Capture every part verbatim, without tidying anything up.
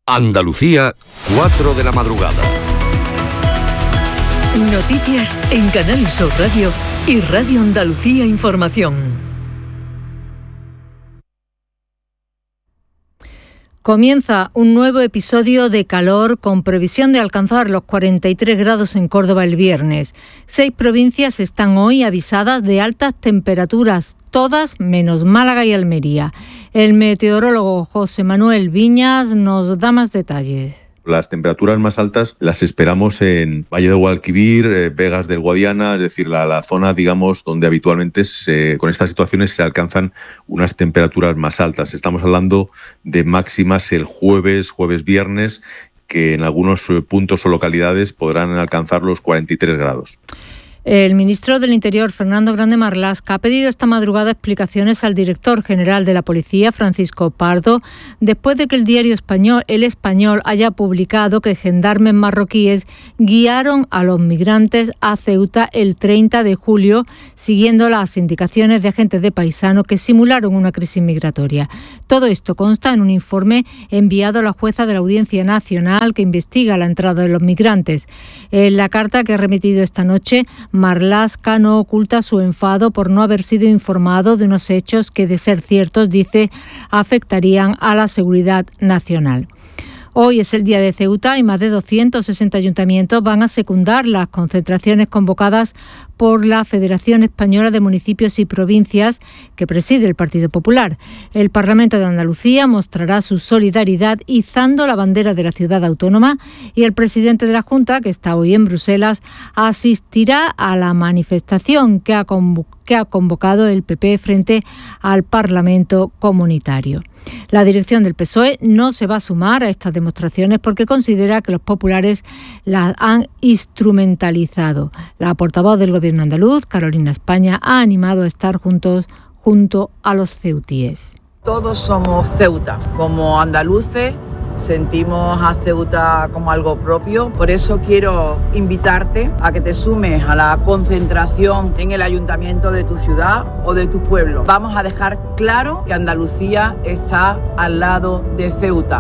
Andalucía, cuatro de la madrugada. Noticias en Canal Sur Radio y Radio Andalucía Información. Comienza un nuevo episodio de calor con previsión de alcanzar los cuarenta y tres grados en Córdoba el viernes. Seis provincias están hoy avisadas de altas temperaturas, todas menos Málaga y Almería. El meteorólogo José Manuel Viñas nos da más detalles. Las temperaturas más altas las esperamos en Valle del Guadalquivir, eh, Vegas del Guadiana, es decir, la, la zona, digamos, donde habitualmente se, con estas situaciones se alcanzan unas temperaturas más altas. Estamos hablando de máximas el jueves, jueves-viernes, que en algunos puntos o localidades podrán alcanzar los cuarenta y tres grados. El ministro del Interior, Fernando Grande Marlaska, ha pedido esta madrugada explicaciones al director general de la Policía, Francisco Pardo, después de que el diario español El Español haya publicado que gendarmes marroquíes guiaron a los migrantes a Ceuta el treinta de julio, siguiendo las indicaciones de agentes de Paisano que simularon una crisis migratoria. Todo esto consta en un informe enviado a la jueza de la Audiencia Nacional que investiga la entrada de los migrantes. En la carta que ha remitido esta noche, Marlaska no oculta su enfado por no haber sido informado de unos hechos que, de ser ciertos, dice, afectarían a la seguridad nacional. Hoy es el día de Ceuta y más de doscientos sesenta ayuntamientos van a secundar las concentraciones convocadas por la Federación Española de Municipios y Provincias que preside el Partido Popular. El Parlamento de Andalucía mostrará su solidaridad izando la bandera de la ciudad autónoma y el presidente de la Junta, que está hoy en Bruselas, asistirá a la manifestación que ha convocado que ha convocado el P P frente al Parlamento Comunitario. La dirección del P S O E no se va a sumar a estas demostraciones porque considera que los populares las han instrumentalizado. La portavoz del Gobierno andaluz, Carolina España, ha animado a estar juntos junto a los ceutíes. Todos somos Ceuta, como andaluces. Sentimos a Ceuta como algo propio, por eso quiero invitarte a que te sumes a la concentración en el ayuntamiento de tu ciudad o de tu pueblo. Vamos a dejar claro que Andalucía está al lado de Ceuta.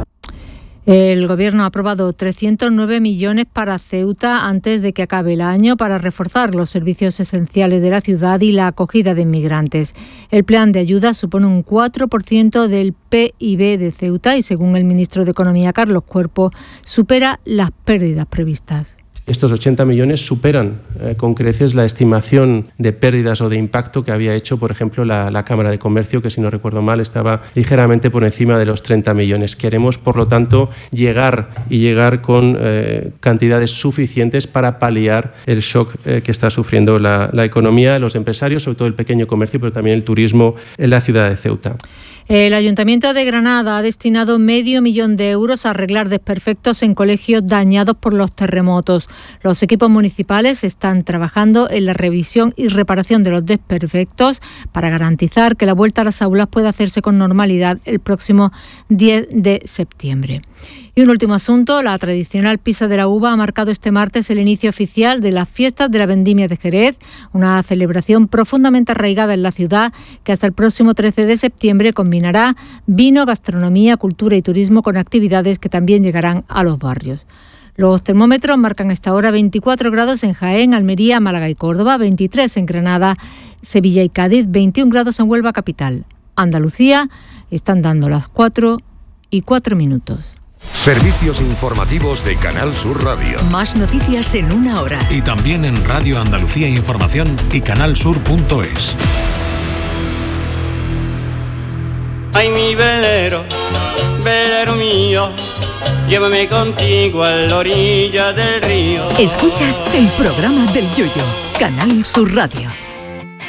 El Gobierno ha aprobado trescientos nueve millones para Ceuta antes de que acabe el año para reforzar los servicios esenciales de la ciudad y la acogida de inmigrantes. El plan de ayuda supone un cuatro por ciento del P I B de Ceuta y, según el ministro de Economía, Carlos Cuerpo, supera las pérdidas previstas. Estos ochenta millones superan eh, con creces la estimación de pérdidas o de impacto que había hecho, por ejemplo, la, la Cámara de Comercio, que, si no recuerdo mal, estaba ligeramente por encima de los treinta millones. Queremos, por lo tanto, llegar y llegar con eh, cantidades suficientes para paliar el shock eh, que está sufriendo la, la economía, los empresarios, sobre todo el pequeño comercio, pero también el turismo en la ciudad de Ceuta. El Ayuntamiento de Granada ha destinado medio millón de euros a arreglar desperfectos en colegios dañados por los terremotos. Los equipos municipales están trabajando en la revisión y reparación de los desperfectos para garantizar que la vuelta a las aulas pueda hacerse con normalidad el próximo diez de septiembre. Y un último asunto, la tradicional Pisa de la Uva ha marcado este martes el inicio oficial de las fiestas de la Vendimia de Jerez, una celebración profundamente arraigada en la ciudad que hasta el próximo trece de septiembre combinará vino, gastronomía, cultura y turismo con actividades que también llegarán a los barrios. Los termómetros marcan a esta hora veinticuatro grados en Jaén, Almería, Málaga y Córdoba, veintitrés en Granada, Sevilla y Cádiz, veintiún grados en Huelva capital. Andalucía, están dando las cuatro y cuatro minutos. Servicios informativos de Canal Sur Radio. Más noticias en una hora. Y también en Radio Andalucía Información y canal sur punto es. Ay, mi velero, velero mío, llévame contigo a la orilla del río. Escuchas el programa del Yoyo, Canal Sur Radio.